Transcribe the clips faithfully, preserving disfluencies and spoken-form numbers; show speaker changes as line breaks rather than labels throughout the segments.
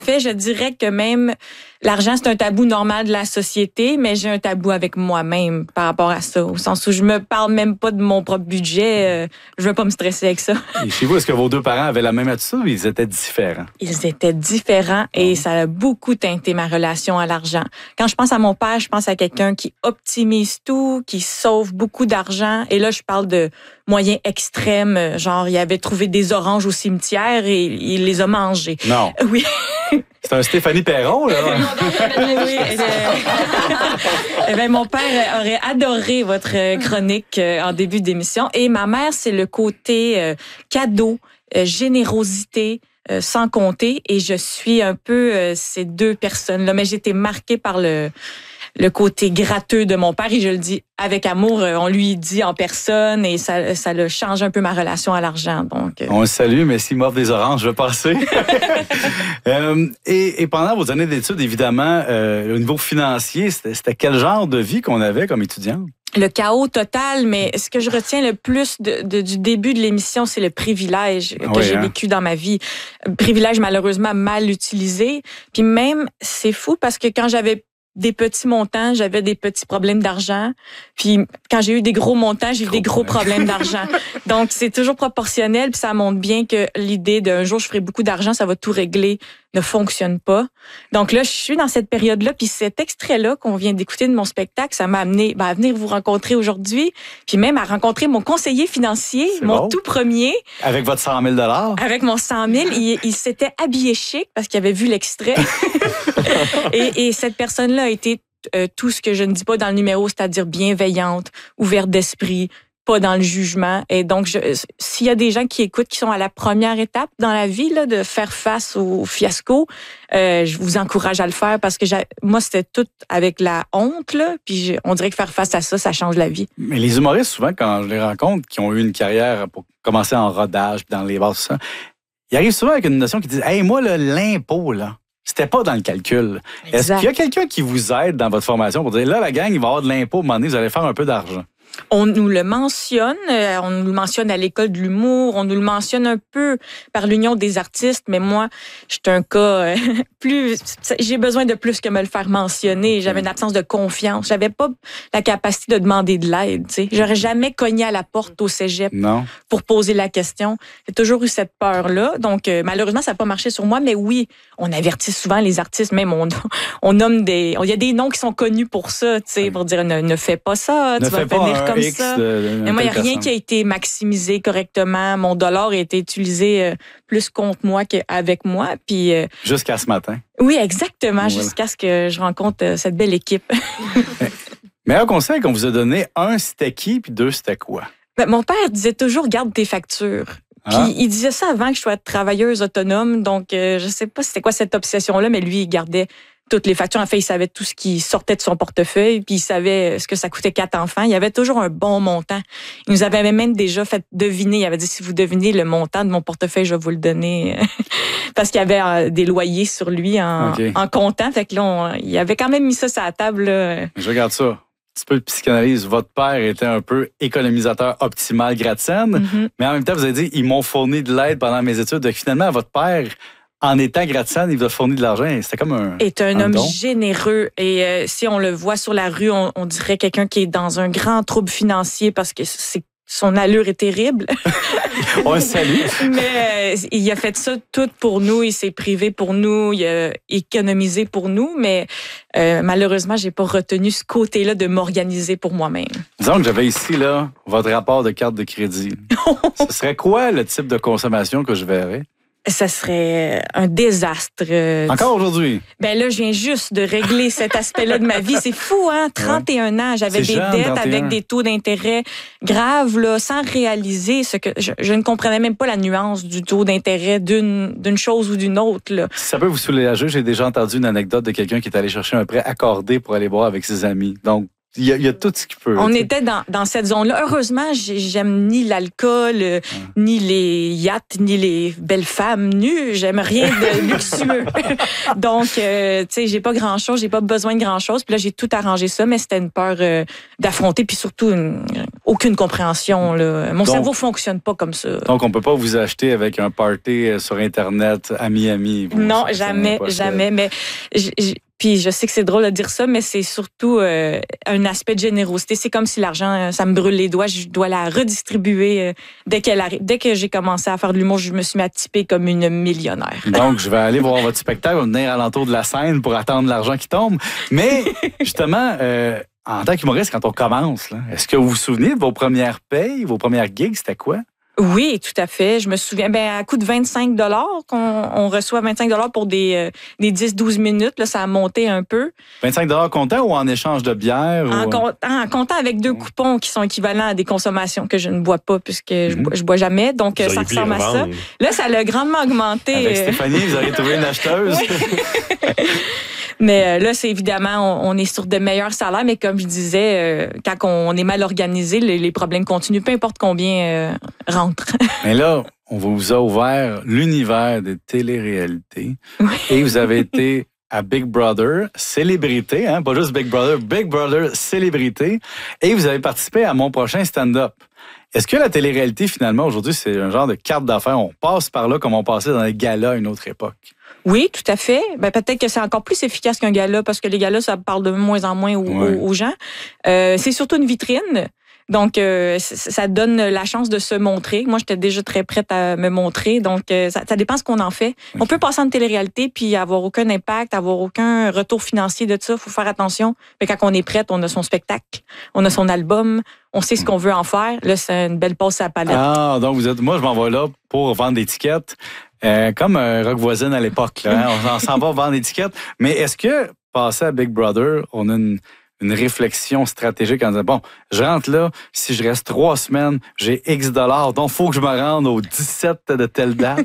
fait, je dirais que même l'argent, c'est un tabou normal de la société, mais j'ai un tabou avec moi-même par rapport à ça, au sens où je me parle même pas de mon propre budget. Euh, je veux pas me stresser avec ça.
Et chez vous, est-ce que vos deux parents avaient la même attitude ou ils étaient différents?
Ils étaient différents et ça a beaucoup teinté ma relation à l'argent. Quand je pense à mon père, je pense à quelqu'un qui optimise tout, qui sauve beaucoup d'argent. Et là, je parle de moyens extrêmes, genre il avait trouvé des oranges au cimetière et il les a mangées.
Non.
Oui.
C'est un Stéphanie Perron, là.
Oui. Eh bien, mon père aurait adoré votre chronique en début d'émission. Et ma mère, c'est le côté cadeau, générosité, sans compter. Et je suis un peu ces deux personnes-là. Mais j'ai été marquée par le... le côté gratteux de mon père, et je le dis avec amour, on lui dit en personne, et ça, ça le change un peu ma relation à l'argent. Donc,
on le salue, mais s'il m'offre des oranges, je vais passer. euh, et, et pendant vos années d'études, évidemment, euh, au niveau financier, c'était, c'était quel genre de vie qu'on avait comme étudiante?
Le chaos total, mais ce que je retiens le plus de, de, du début de l'émission, c'est le privilège que
oui,
j'ai
hein?
vécu dans ma vie. Privilège malheureusement mal utilisé. Puis même, c'est fou parce que quand j'avais des petits montants, j'avais des petits problèmes d'argent. Puis quand j'ai eu des gros montants, j'ai eu des gros problèmes d'argent. Donc c'est toujours proportionnel, puis ça montre bien que l'idée d'un jour je ferai beaucoup d'argent, ça va tout régler, ne fonctionne pas. Donc là, je suis dans cette période-là, puis cet extrait-là qu'on vient d'écouter de mon spectacle, ça m'a amené ben, à venir vous rencontrer aujourd'hui, puis même à rencontrer mon conseiller financier,
C'est
mon
bon.
tout premier.
Avec votre cent mille dollars?
Avec mon cent mille, il, il s'était habillé chic parce qu'il avait vu l'extrait. et, et cette personne-là a été euh, tout ce que je ne dis pas dans le numéro, c'est-à-dire bienveillante, ouverte d'esprit, pas dans le jugement. Et donc, je, s'il y a des gens qui écoutent, qui sont à la première étape dans la vie, là, de faire face au fiasco, euh, je vous encourage à le faire parce que j'ai, moi, c'était tout avec la honte, là, puis je, on dirait que faire face à ça, ça change la vie.
Mais les humoristes, souvent, quand je les rencontre, qui ont eu une carrière pour commencer en rodage, puis dans les bars, tout ça, ils arrivent souvent avec une notion qui dit « Hey, moi, là, l'impôt, là, c'était pas dans le calcul. » Est-ce qu'il y a quelqu'un qui vous aide dans votre formation pour dire « Là, la gang, il va y avoir de l'impôt, à un moment donné, vous allez faire un peu d'argent. »
On nous le mentionne, euh, on nous le mentionne à l'école de l'humour, on nous le mentionne un peu par l'Union des artistes, mais moi, je suis un cas euh, plus... J'ai besoin de plus que me le faire mentionner. J'avais une absence de confiance. J'avais pas la capacité de demander de l'aide. Tu sais. J'aurais jamais cogné à la porte au cégep
Non.
pour poser la question. J'ai toujours eu cette peur-là. Donc, euh, malheureusement, ça n'a pas marché sur moi, mais oui, on avertit souvent les artistes, même on, on nomme des... Il y a des noms qui sont connus pour ça, tu sais,
Oui.
pour dire ne, ne fais pas ça,
Ne
tu vas
fais pas
finir
un
comme
X
ça.
de- de-
Mais moi, il n'y a
telle
rien
personne.
qui a été maximisé correctement. Mon dollar a été utilisé euh, plus contre moi qu'avec moi. Puis, euh,
Jusqu'à ce matin.
oui, exactement,
Voilà.
jusqu'à ce que je rencontre euh, cette belle équipe.
Meilleur conseil qu'on vous a donné, un, c'était qui, puis deux, c'était quoi?
Ben, mon père disait toujours, garde tes factures. Puis
Ah.
il disait ça avant que je sois travailleuse autonome. Donc, euh, je sais pas c'était quoi cette obsession-là, mais lui, il gardait toutes les factures. En fait, il savait tout ce qui sortait de son portefeuille, puis il savait ce que ça coûtait quatre enfants. Il y avait toujours un bon montant. Il nous avait même déjà fait deviner. Il avait dit, si vous devinez le montant de mon portefeuille, je vais vous le donner. Parce qu'il y avait euh, des loyers sur lui en,
OK.
en comptant. Fait que là, on- il avait quand même mis ça sur la table, là.
Je regarde ça. Un petit peu de psychanalyse. Votre père était un peu économisateur optimal gratte-scène,
Mhm.
mais en même temps, vous avez dit, ils m'ont fourni de l'aide pendant mes études. Donc, finalement, votre père, en étant gratte-scène, il vous a fourni de l'argent. C'était comme un...
Est un,
Un
homme
don.
généreux. Et euh, si on le voit sur la rue, on, on dirait quelqu'un qui est dans un grand trouble financier parce que c'est son allure est terrible.
On le salue.
Mais euh, il a fait ça tout pour nous. Il s'est privé pour nous. Il a économisé pour nous. Mais euh, malheureusement, j'ai pas retenu ce côté-là de m'organiser pour moi-même.
Disons que j'avais ici, là, votre rapport de carte de crédit. Ce serait quoi le type de consommation que je verrais?
Ça serait un désastre. euh,
Encore aujourd'hui?
Ben là, je viens juste de régler cet aspect-là de ma vie. C'est fou, hein? trente et un ans, j'avais
C'est
des
jeune,
dettes
trente et un.
avec des taux d'intérêt graves, là, sans réaliser ce que... Je, je ne comprenais même pas la nuance du taux d'intérêt d'une d'une chose ou d'une autre, là.
Si ça peut vous soulager, j'ai déjà entendu une anecdote de quelqu'un qui est allé chercher un prêt accordé pour aller boire avec ses amis. Donc, Il y, a, il y a tout ce qui peut.
On t'sais. était dans, dans cette zone-là. Heureusement, j'aime ni l'alcool, euh, hum. ni les yachts, ni les belles femmes nues. J'aime rien de luxueux. Donc, euh, tu sais, j'ai pas grand-chose, j'ai pas besoin de grand-chose. Puis là, j'ai tout arrangé ça, mais c'était une peur euh, d'affronter, puis surtout une, aucune compréhension. Là. Mon donc, cerveau fonctionne pas comme ça.
Donc, on peut pas vous acheter avec un party sur Internet à Miami. Bon,
non, ça, jamais, jamais. Mais j', j', Puis je sais que c'est drôle de dire ça, mais c'est surtout euh, un aspect de générosité. C'est comme si l'argent, ça me brûle les doigts, je dois la redistribuer euh, dès qu'elle arrive. Dès que j'ai commencé à faire de l'humour, je me suis mis à typer comme une millionnaire.
Donc, je vais aller voir votre spectacle, venir alentour de la scène pour attendre l'argent qui tombe. Mais justement, euh, en tant qu'humoriste, quand on commence, là, est-ce que vous vous souvenez de vos premières payes, vos premières gigs, c'était quoi?
Oui, tout à fait. Je me souviens, ben à coût de vingt-cinq dollars qu'on on reçoit vingt-cinq dollars pour des, euh, des dix douze minutes. Là, ça a monté un peu.
vingt-cinq dollars comptant ou en échange de bière?
En,
ou...
comptant, en comptant avec deux coupons qui sont équivalents à des consommations que je ne bois pas puisque mm-hmm. je, je bois jamais. Donc, vous ça ressemble à ça. Là, ça a grandement augmenté.
Avec Stéphanie, vous avez trouvé une acheteuse.
Mais euh, là, c'est évidemment, on, on est sur de meilleurs salaires, mais comme je disais, euh, quand on est mal organisé, les, les problèmes continuent, peu importe combien euh, rentrent.
Mais là, on vous a ouvert l'univers des téléréalités
oui.
et vous avez été à Big Brother, célébrité, hein, pas juste Big Brother, Big Brother, célébrité, et vous avez participé à mon prochain stand-up. Est-ce que la télé-réalité, finalement, aujourd'hui, c'est un genre de carte d'affaires? On passe par là comme on passait dans les galas à une autre époque.
Oui, tout à fait. Ben, peut-être que c'est encore plus efficace qu'un gala parce que les galas, ça parle de moins en moins aux, ouais. aux gens. Euh, c'est surtout une vitrine. Donc, euh, ça donne la chance de se montrer. Moi, j'étais déjà très prête à me montrer. Donc, euh, ça, ça dépend ce qu'on en fait. Okay. On peut passer en télé-réalité puis avoir aucun impact, avoir aucun retour financier de ça. Il faut faire attention. Mais quand on est prête, on a son spectacle, on a son album, on sait ce qu'on veut en faire. Là, c'est une belle passe à la palette.
Ah, donc vous êtes... Moi, je m'en vais là pour vendre des tickets. Euh, comme un rock voisine à l'époque. Là, hein? On s'en va vendre des tickets. Mais est-ce que, passer à Big Brother, on a une... une réflexion stratégique en disant, bon, je rentre là, si je reste trois semaines, j'ai X dollars, donc il faut que je me rende au dix-sept de telle date?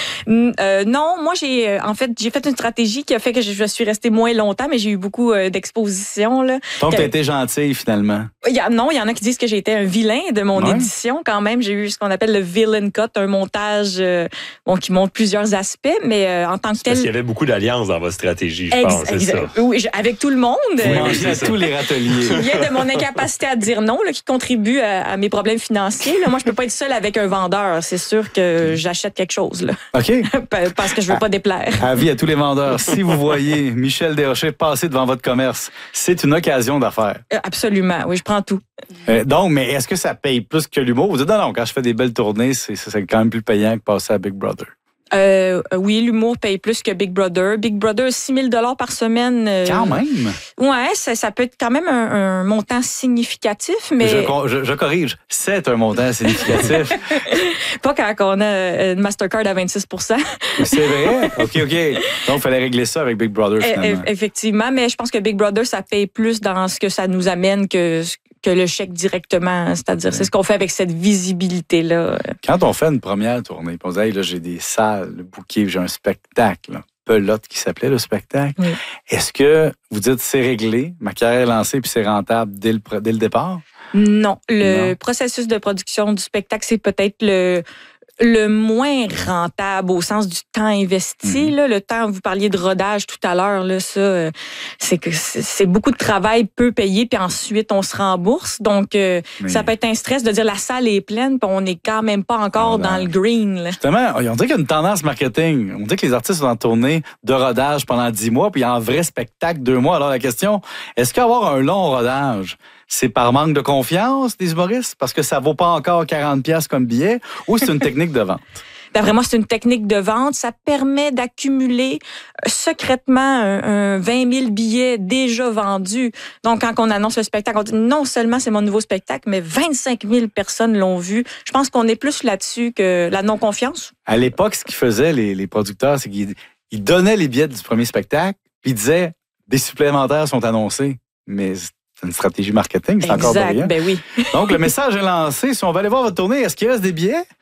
euh, non, moi, j'ai en fait, j'ai fait une stratégie qui a fait que je suis restée moins longtemps, mais j'ai eu beaucoup euh, d'expositions. Là,
donc,
que...
tu as été gentille, finalement.
Il y a, non, il y en a qui disent que j'ai été un vilain de mon ouais. édition. Quand même, j'ai eu ce qu'on appelle le villain cut, un montage euh, bon, qui montre plusieurs aspects, mais euh, en tant que tel...
Parce qu'il y avait beaucoup d'alliances dans votre stratégie, je Ex- pense, c'est
exa-
ça.
Oui, avec tout le monde.
Vous mangez tous les râteliers.
Il vient de mon incapacité à dire non, là, qui contribue à, à mes problèmes financiers. Là. Moi, je peux pas être seule avec un vendeur. C'est sûr que j'achète quelque chose. Là.
OK.
Parce que je veux pas déplaire.
Avis à tous les vendeurs. Si vous voyez Michel Desrochers passer devant votre commerce, c'est une occasion d'affaires.
Euh, absolument. Oui, je prends tout.
Euh, donc, mais est-ce que ça paye plus que l'humour? Vous dites, non, non, quand je fais des belles tournées, c'est, c'est quand même plus payant que passer à Big Brother.
Euh, oui, l'humour paye plus que Big Brother. Big Brother, six mille dollars par semaine. Euh,
quand même?
Ouais, ça, ça peut être quand même un, un montant significatif, mais...
Je, je, je corrige, c'est un montant significatif.
Pas quand on a une Mastercard à vingt-six pour cent.
C'est vrai? OK, OK. Donc, il fallait régler ça avec Big Brother, finalement.
E- effectivement, mais je pense que Big Brother, ça paye plus dans ce que ça nous amène que... que le chèque directement. C'est-à-dire, c'est ce qu'on fait avec cette visibilité-là.
Quand on fait une première tournée, on dit, hey, là, j'ai des salles, le bouquet, j'ai un spectacle, là, Pelote qui s'appelait le spectacle.
Oui.
Est-ce que vous dites, c'est réglé, ma carrière est lancée puis c'est rentable dès le, dès le départ?
Non. Le
non.
processus de production du spectacle, c'est peut-être le... le moins rentable au sens du temps investi. Mmh. Là, le temps, vous parliez de rodage tout à l'heure, là, ça, c'est que c'est beaucoup de travail peu payé, puis ensuite on se rembourse. Donc, euh, ça peut être un stress de dire la salle est pleine, puis on n'est quand même pas encore rodage. Dans le green. Là.
Justement, on dit qu'il y a une tendance marketing. On dit que les artistes sont en tournée de rodage pendant dix mois, puis il y a un vrai spectacle deux mois. Alors la question, est-ce qu'avoir un long rodage, c'est par manque de confiance des humoristes? Parce que ça vaut pas encore quarante piastres comme billet? Ou c'est une technique de vente?
D'après moi, c'est une technique de vente. Ça permet d'accumuler secrètement un, un vingt mille billets déjà vendus. Donc, quand on annonce le spectacle, on dit non seulement c'est mon nouveau spectacle, mais vingt-cinq mille personnes l'ont vu. Je pense qu'on est plus là-dessus que la non-confiance.
À l'époque, ce qu'ils faisaient, les, les producteurs, c'est qu'ils ils donnaient les billets du premier spectacle, puis ils disaient des supplémentaires sont annoncés. Mais c'est une stratégie marketing, c'est
exact,
encore brillant.
Ben oui.
Donc, le message est lancé. Si on va aller voir votre tournée, est-ce qu'il reste des billets?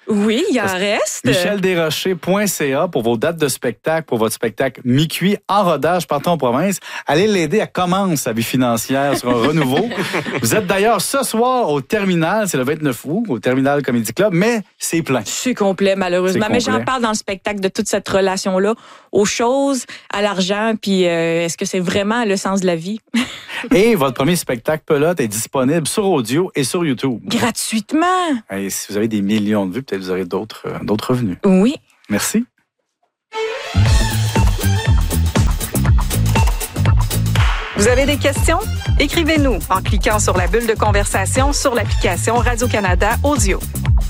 Oui, il en reste.
michel desrochers point c a pour vos dates de spectacle, pour votre spectacle mi-cuit en rodage partout en province. Allez l'aider à commencer sa vie financière sur un renouveau. Vous êtes d'ailleurs ce soir au Terminal, c'est le vingt-neuf août, au Terminal Comedy Club, mais c'est plein.
C'est complet, malheureusement.
C'est
mais
complet.
j'en parle dans le spectacle de toute cette relation-là, aux choses, à l'argent, puis euh, est-ce que c'est vraiment le sens de la vie?
Et votre premier spectacle Pelote est disponible sur audio et sur YouTube.
Gratuitement.
Et si vous avez des millions de vues, peut-être vous aurez d'autres, euh, d'autres revenus.
Oui.
Merci.
Vous avez des questions? Écrivez-nous en cliquant sur la bulle de conversation sur l'application Radio-Canada Audio.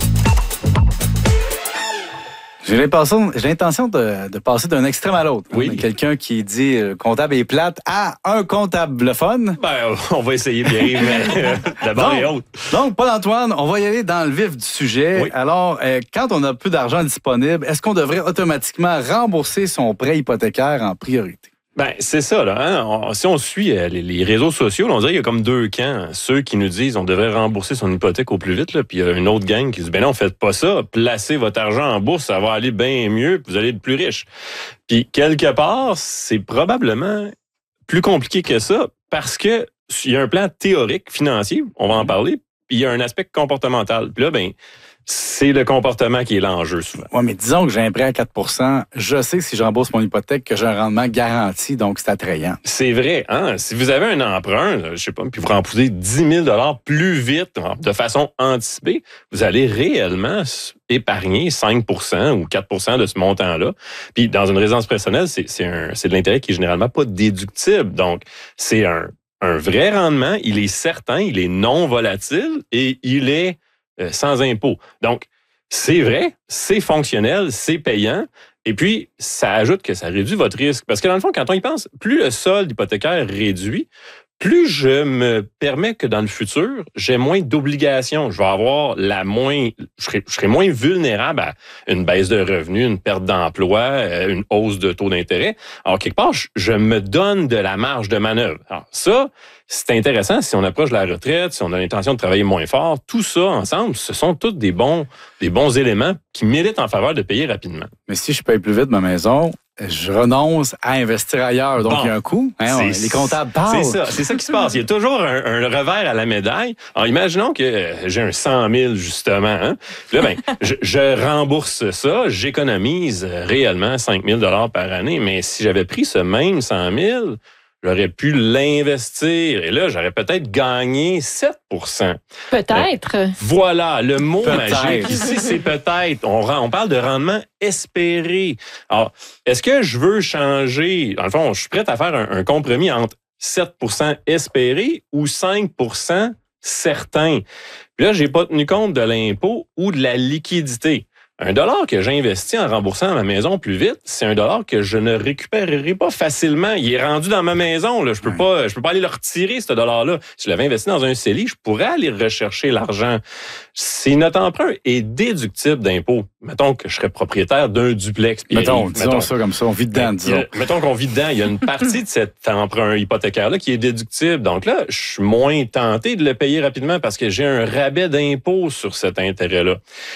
J'ai l'intention, j'ai l'intention de, de passer d'un extrême à l'autre.
Oui.
Hein, quelqu'un qui dit euh, comptable est plate à un comptable fun.
Ben, on va essayer Pierre, mais euh, d'abord et autre.
Donc, Paul-Antoine, on va y aller dans le vif du sujet.
Oui.
Alors, euh, quand on a peu d'argent disponible, est-ce qu'on devrait automatiquement rembourser son prêt hypothécaire en priorité?
Ben, c'est ça, là. Hein? On- si on suit euh, les, les réseaux sociaux, là, on dirait qu'il y a comme deux camps. Ceux qui nous disent on devrait rembourser son hypothèque au plus vite, là, puis il y a une autre gang qui dit ben non, faites pas ça, placez votre argent en bourse, ça va aller bien mieux, puis vous allez être plus riche. Puis quelque part, c'est probablement plus compliqué que ça parce que il y a un plan théorique financier, on va en parler, puis il y a un aspect comportemental. Puis là, ben c'est le comportement qui est l'enjeu souvent.
Oui, mais disons que j'ai un prêt à quatre pour cent. Je sais que si je rembourse mon hypothèque, que j'ai un rendement garanti, donc c'est attrayant.
C'est vrai, hein? Si vous avez un emprunt, là, je sais pas, puis vous remboursez dix mille dollars plus vite, de façon anticipée, vous allez réellement épargner cinq pour cent ou quatre pour cent de ce montant-là. Puis dans une résidence personnelle, c'est, c'est, un, c'est de l'intérêt qui est généralement pas déductible. Donc, c'est un, un vrai rendement, il est certain, il est non volatile et il est euh, sans impôt. Donc, c'est vrai, c'est fonctionnel, c'est payant. Et puis, ça ajoute que ça réduit votre risque. Parce que dans le fond, quand on y pense, plus le solde hypothécaire réduit, plus je me permets que dans le futur, j'ai moins d'obligations. Je vais avoir la moins, je serai, je serai moins vulnérable à une baisse de revenus, une perte d'emploi, une hausse de taux d'intérêt. Alors, quelque part, je, je me donne de la marge de manœuvre. Alors, ça, c'est intéressant si on approche de la retraite, si on a l'intention de travailler moins fort. Tout ça ensemble, ce sont tous des bons, des bons éléments qui militent en faveur de payer rapidement.
Mais si je paye plus vite ma maison, je renonce à investir ailleurs. Donc,
Bon,
il y a un coût. Hein, on- les comptables parlent.
C'est ça, c'est ça qui se passe. Il y a toujours un, un revers à la médaille. Alors, imaginons que euh, j'ai un cent mille, justement. Hein. Là, ben, je, je rembourse ça, j'économise réellement cinq mille dollars par année. Mais si j'avais pris ce même cent mille, j'aurais pu l'investir. Et là, j'aurais peut-être gagné sept pour cent.
Peut-être.
Euh, voilà, le mot
Peut-être.
magique ici, c'est peut-être. On, rend- on parle de rendement espéré. Alors, est-ce que je veux changer? Dans le fond, je suis prêt à faire un, un compromis entre sept pour cent espéré ou cinq pour cent certain. Puis là, j'ai pas tenu compte de l'impôt ou de la liquidité. Un dollar que j'investis en remboursant ma maison plus vite, c'est un dollar que je ne récupérerai pas facilement. Il est rendu dans ma maison. Là. Je peux
Ouais.
pas, je peux pas aller le retirer, ce dollar-là. Si je l'avais investi dans un C E L I, je pourrais aller rechercher l'argent. Si notre emprunt est déductible d'impôt, mettons que je serais propriétaire d'un duplex. Puis,
Mettons, disons
mettons,
ça comme ça, on vit dedans,
il y a-
disons.
mettons qu'on vit dedans, il y a une partie de cet emprunt hypothécaire-là qui est déductible. Donc là, je suis moins tenté de le payer rapidement parce que j'ai un rabais d'impôt sur cet intérêt-là.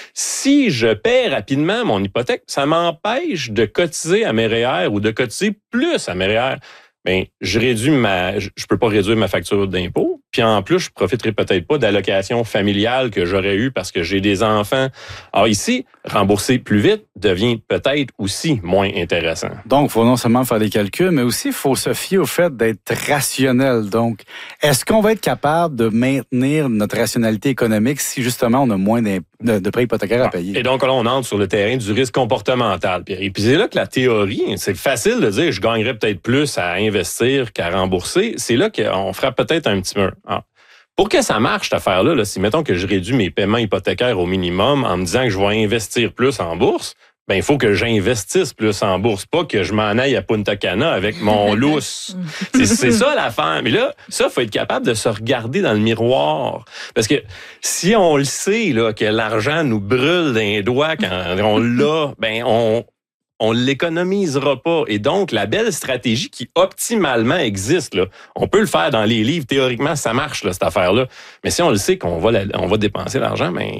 Si je paie rapidement mon hypothèque, ça m'empêche de cotiser à mes R E E R ou de cotiser plus à mes R E E R. Bien, je réduis ma, je je peux pas réduire ma facture d'impôt. Puis en plus, je profiterai peut-être pas d'allocations familiales que j'aurais eues parce que j'ai des enfants. Alors ici, rembourser plus vite devient peut-être aussi moins intéressant.
Donc, il faut non seulement faire des calculs, mais aussi il faut se fier au fait d'être rationnel. Donc, est-ce qu'on va être capable de maintenir notre rationalité économique si justement on a moins d'imp- de, de prêts hypothécaires à payer?
Et donc là, on entre sur le terrain du risque comportemental, Pierre. Et puis c'est là que la théorie, c'est facile de dire je gagnerais peut-être plus à investir qu'à rembourser. C'est là qu'on fera peut-être un petit mur. Ah. Pour que ça marche, cette affaire-là, là, si mettons que je réduis mes paiements hypothécaires au minimum en me disant que je vais investir plus en bourse, ben il faut que j'investisse plus en bourse, pas que je m'en aille à Punta Cana avec mon lousse. c'est, c'est ça l'affaire. Mais là, ça, faut être capable de se regarder dans le miroir. Parce que si on le sait, là, que l'argent nous brûle dans les doigts quand on l'a, ben on on l'économisera pas. Et donc, la belle stratégie qui optimalement existe, là, on peut le faire dans les livres. Théoriquement, ça marche, là, cette affaire-là. Mais si on le sait qu'on va, la, on va dépenser l'argent, ben,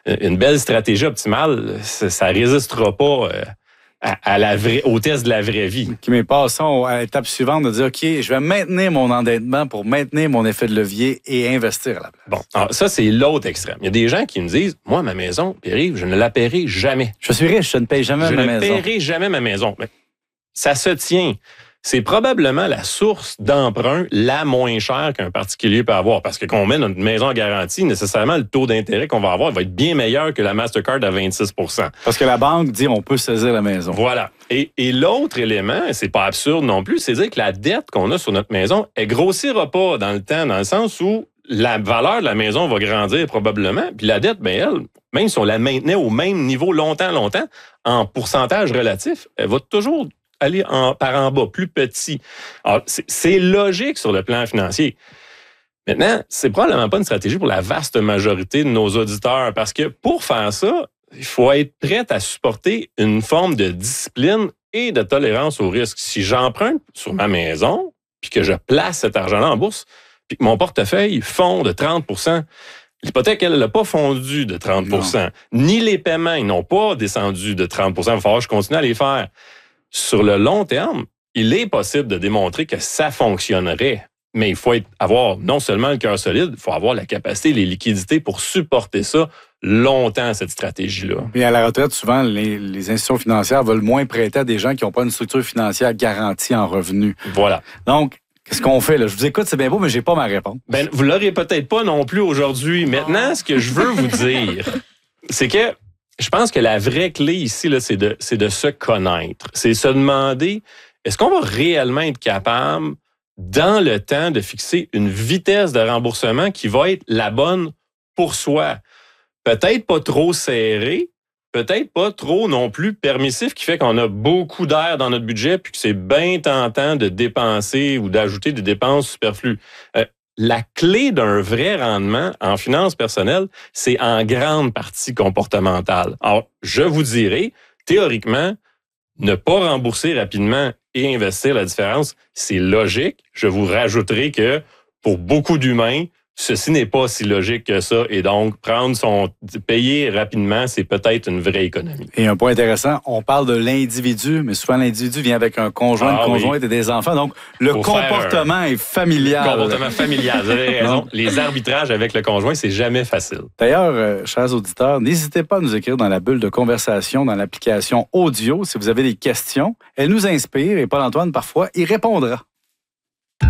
une belle stratégie optimale, ça ne résistera pas euh, à, à la vraie, au test de la vraie vie.
Mais passons à l'étape suivante de dire, OK, je vais maintenir mon endettement pour maintenir mon effet de levier et investir à la place.
Bon, alors ça, c'est l'autre extrême. Il y a des gens qui me disent, moi, ma maison, Pierre-Yves, je ne la paierai jamais.
Je suis riche, je ne paye jamais
je
ma maison.
Je ne paierai jamais ma maison. Mais ça se tient. C'est probablement la source d'emprunt la moins chère qu'un particulier peut avoir. Parce que quand on met notre maison en garantie, nécessairement, le taux d'intérêt qu'on va avoir va être bien meilleur que la Mastercard à vingt-six pour cent.
Parce que la banque dit on peut saisir la maison.
Voilà. Et, et l'autre élément, et c'est pas absurde non plus, c'est dire que la dette qu'on a sur notre maison, elle grossira pas dans le temps, dans le sens où la valeur de la maison va grandir probablement. Puis la dette, ben elle, même si on la maintenait au même niveau longtemps, longtemps, en pourcentage relatif, elle va toujours aller en, par en bas, plus petit. Alors, c'est, c'est logique sur le plan financier. Maintenant, c'est probablement pas une stratégie pour la vaste majorité de nos auditeurs, parce que pour faire ça, il faut être prêt à supporter une forme de discipline et de tolérance au risque. Si j'emprunte sur ma maison, puis que je place cet argent-là en bourse, puis que mon portefeuille fond de trente pour cent, l'hypothèque, elle n'a pas fondu de trente pour cent, non. Ni les paiements, ils n'ont pas descendu de trente pour cent. Il va falloir que je continue à les faire. Sur le long terme, il est possible de démontrer que ça fonctionnerait, mais il faut être, avoir non seulement le cœur solide, il faut avoir la capacité, les liquidités pour supporter ça longtemps, cette stratégie-là.
Et à la retraite, souvent, les, les institutions financières veulent moins prêter à des gens qui n'ont pas une structure financière garantie en revenus.
Voilà.
Donc, qu'est-ce qu'on fait là? Je vous écoute, c'est bien beau, mais j'ai pas ma réponse.
Ben, vous l'aurez peut-être pas non plus aujourd'hui. Maintenant, ce que je veux vous dire, c'est que je pense que la vraie clé ici, là, c'est de, c'est de se connaître. C'est se demander, est-ce qu'on va réellement être capable, dans le temps, de fixer une vitesse de remboursement qui va être la bonne pour soi? Peut-être pas trop serré, peut-être pas trop non plus permissif, qui fait qu'on a beaucoup d'air dans notre budget puis que c'est bien tentant de dépenser ou d'ajouter des dépenses superflues. Euh, La clé d'un vrai rendement en finances personnelles, c'est en grande partie comportemental. Alors, je vous dirais, théoriquement, ne pas rembourser rapidement et investir la différence, c'est logique. Je vous rajouterai que pour beaucoup d'humains, ceci n'est pas si logique que ça. Et donc, prendre son payer rapidement, c'est peut-être une vraie économie.
Et un point intéressant, on parle de l'individu, mais souvent l'individu vient avec un conjoint,
ah,
une conjointe
oui.
et des enfants. Donc, le
Faut
comportement
un...
est familial.
Comportement familial, vous avez raison. Les arbitrages avec le conjoint, c'est jamais facile.
D'ailleurs, euh, chers auditeurs, n'hésitez pas à nous écrire dans la bulle de conversation, dans l'application audio, si vous avez des questions. Elle nous inspire et Paul-Antoine, parfois, y répondra.